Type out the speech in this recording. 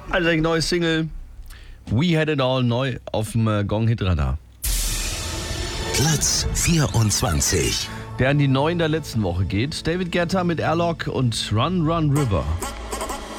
Also die neue Single We Had It All neu auf dem Gong-Hit-Radar. Platz 24. Der an die 9 der letzten Woche geht. David Guetta mit Airlock und Run Run River.